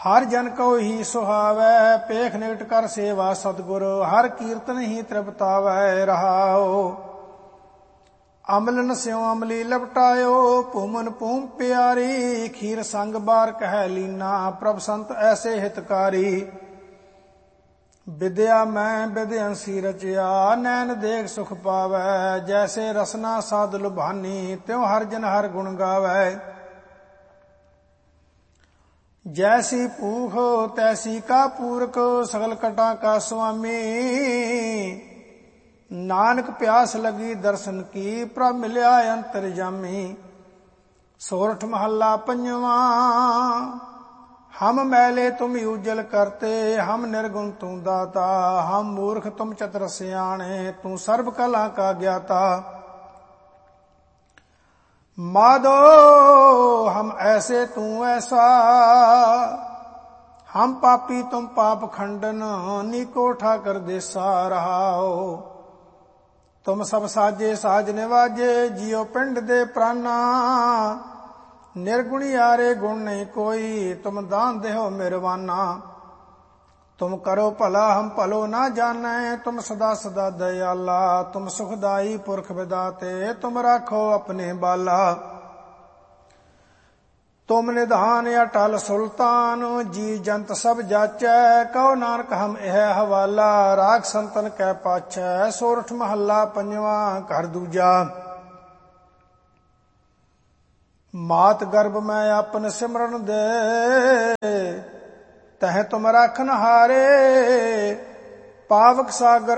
ਹਰ ਜਨ ਕਉ ਹੀ ਸੁਹਾਵੈ, ਪੇਖ ਨਿਕਟ ਕਰ ਸੇਵਾ ਸਤਿਗੁਰ, ਹਰ ਕੀਰਤਨ ਹੀ ਤ੍ਰਿਪਤਾਵੈ ਰਹਾਉ। ਅਮਲਨ ਸਿਉ ਅਮਲੀ ਲਪਟਾਇਓ, ਭੂਮਨ ਭੂਮ ਪਿਆਰੀ, ਖੀਰ ਸੰਗ ਬਾਰ ਕਹਿ ਲੀਨਾ, ਪ੍ਰਭ ਸੰਤ ਐਸੇ ਹਿਤਕਾਰੀ। ਵਿਦਿਆ ਮੈਂ ਵਿਦਿਅੰਸੀ ਰਚਿਆ, ਨੈਣ ਦੇਖ ਸੁਖ ਪਾਵੈ, ਜੈਸੇ ਰਸਨਾ ਸਾਧ ਲੁਭਾਨੀ, ਤਿਉ ਹਰ ਜਨ ਹਰ ਗੁਣ ਗਾਵੈ। ਜੈਸੀ ਭੂਖ ਤੈਸੀ ਕਾ ਪੂਰਕ, ਸਗਲ ਕਟਾ ਕਾ ਸੁਆਮੀ, ਨਾਨਕ ਪਿਆਸ ਲਗੀ ਦਰਸ਼ਨ ਕੀ, ਪ੍ਰਭ ਮਿਲਿਆ ਅੰਤਰਜਾਮੀ। ਸੋਰਠ ਮਹੱਲਾ ਪੰਜਵਾਂ। ਹਮ ਮੈਲੇ ਤੁਮ ਉਜਲ ਕਰਤੇ, ਹਮ ਨਿਰਗੁਣ ਤੂੰ ਦਾਤਾ, ਹਮ ਮੂਰਖ ਤੁਮ ਚਤੁਰ ਸਿਆਣੇ, ਤੂੰ ਸਰਬ ਕਲਾ ਕਾ ਗਿਆਤਾ। माधो हम ऐसे तू ऐसा, हम पापी तुम पाप खंडन, नीको ठाकर देसा रहाओ। तुम सब साजे साज निवाजे, जियो पिंड दे प्राणा, निर्गुणी यारे गुण नहीं कोई, तुम दान देहो मिरवाना। तुम करो भला हम भलो ना जाने, तुम सदा सदा दयाला, तुम सुखदाई पुरख विदाते, तुम राखो अपने बाला। तुम निधान अटल सुल्तान, जी जंत सब जाचै, कहो नानक हम यह हवाला, राग संतन कै पाछै। सोरठ महला पंजवा घर दूजा। मात गर्भ में अपन सिमरन दे, तह तुम राखन हारे, पावक सागर